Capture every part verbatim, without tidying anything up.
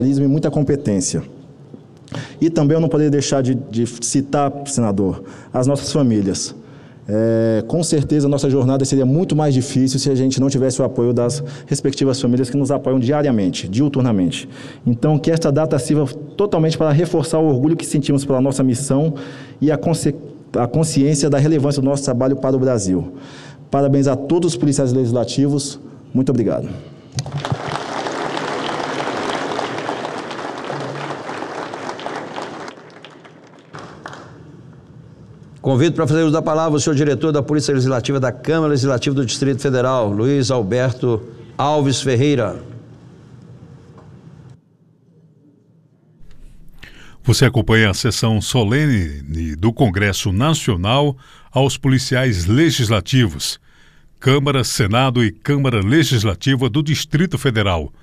e muita competência. E também eu não poderia deixar de, de citar, senador, as nossas famílias. É, com certeza a nossa jornada seria muito mais difícil se a gente não tivesse o apoio das respectivas famílias que nos apoiam diariamente, diuturnamente. Então, que esta data sirva totalmente para reforçar o orgulho que sentimos pela nossa missão e a, consci- a consciência da relevância do nosso trabalho para o Brasil. Parabéns a todos os policiais legislativos. Muito obrigado. Convido para fazer uso da palavra o senhor diretor da Polícia Legislativa da Câmara Legislativa do Distrito Federal, Luiz Alberto Alves Ferreira. Você acompanha a sessão solene do Congresso Nacional aos policiais legislativos, Câmara, Senado e Câmara Legislativa do Distrito Federal.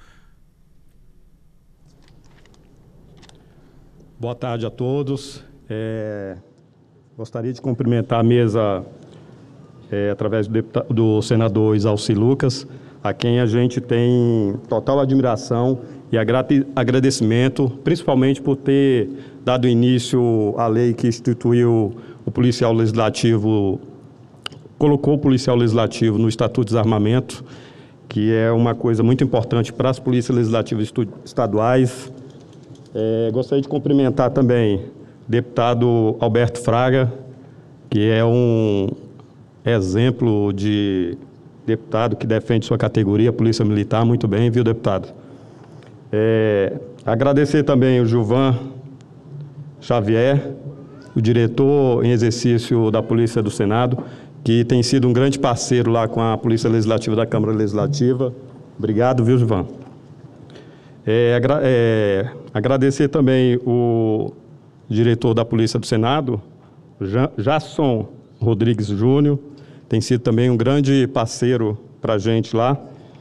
Boa tarde a todos. É... Gostaria de cumprimentar a mesa, é, através do, deputado, do senador Isalci Lucas, a quem a gente tem total admiração e agradecimento, principalmente por ter dado início à lei que instituiu o policial legislativo, colocou o policial legislativo no Estatuto de Desarmamento, que é uma coisa muito importante para as polícias legislativas estaduais. É, gostaria de cumprimentar também deputado Alberto Fraga, que é um exemplo de deputado que defende sua categoria, Polícia Militar, muito bem, viu, deputado? É, agradecer também o Gilvan Xavier, o diretor em exercício da Polícia do Senado, que tem sido um grande parceiro lá com a Polícia Legislativa da Câmara Legislativa. Obrigado, viu, Gilvan? É, agra é, agradecer também o diretor da Polícia do Senado, Jasson Rodrigues Júnior, tem sido também um grande parceiro para a gente lá,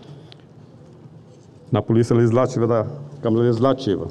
na Polícia Legislativa da Câmara Legislativa.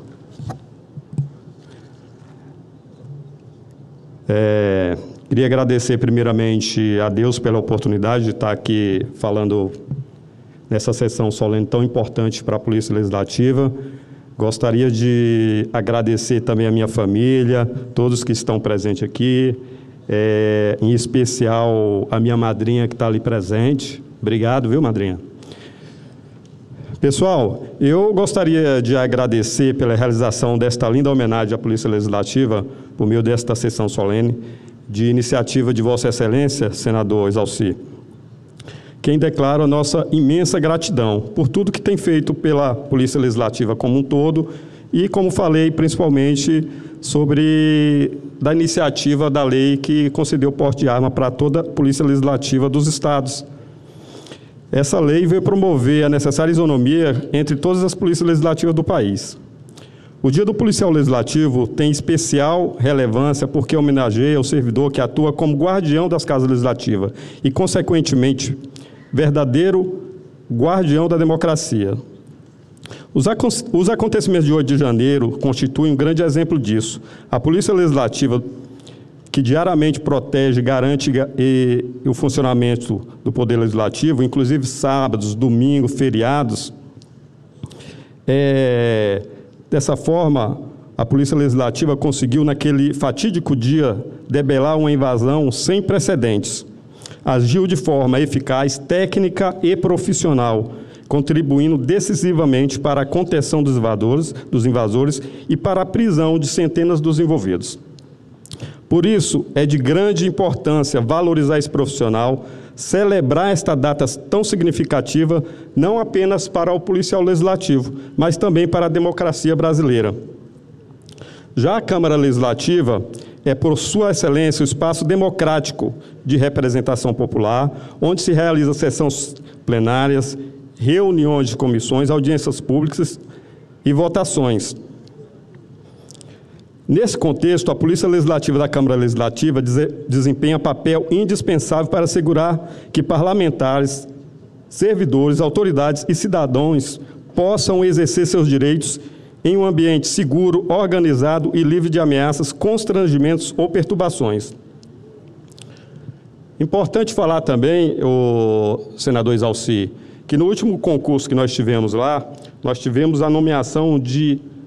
É, queria agradecer primeiramente a Deus pela oportunidade de estar aqui falando nessa sessão solene tão importante para a Polícia Legislativa. Gostaria de agradecer também a minha família, todos que estão presentes aqui, é, em especial a minha madrinha que está ali presente. Obrigado, viu, madrinha? Pessoal, eu gostaria de agradecer pela realização desta linda homenagem à Polícia Legislativa, por meio desta sessão solene, de iniciativa de Vossa Excelência, senador Isalci, quem declara a nossa imensa gratidão por tudo que tem feito pela Polícia Legislativa como um todo e, como falei, principalmente sobre da iniciativa da lei que concedeu porte de arma para toda a Polícia Legislativa dos estados. Essa lei veio promover a necessária isonomia entre todas as polícias legislativas do país. O Dia do Policial Legislativo tem especial relevância porque homenageia o servidor que atua como guardião das casas legislativas e, consequentemente, verdadeiro guardião da democracia. Os, acon os acontecimentos de oito de janeiro constituem um grande exemplo disso. A Polícia Legislativa, que diariamente protege, garante e, e o funcionamento do Poder Legislativo, inclusive sábados, domingos, feriados, é, dessa forma, a Polícia Legislativa conseguiu, naquele fatídico dia, debelar uma invasão sem precedentes. Agiu de forma eficaz, técnica e profissional, contribuindo decisivamente para a contenção dos invasores, dos invasores e para a prisão de centenas dos envolvidos. Por isso, é de grande importância valorizar esse profissional, celebrar esta data tão significativa, não apenas para o policial legislativo, mas também para a democracia brasileira. Já a Câmara Legislativa é, por sua excelência, o espaço democrático de representação popular, onde se realizam sessões plenárias, reuniões de comissões, audiências públicas e votações. Nesse contexto, a Polícia Legislativa da Câmara Legislativa desempenha papel indispensável para assegurar que parlamentares, servidores, autoridades e cidadãos possam exercer seus direitos em um ambiente seguro, organizado e livre de ameaças, constrangimentos ou perturbações. Importante falar também, o senador Isalci, que no último concurso que nós tivemos lá, nós tivemos a nomeação de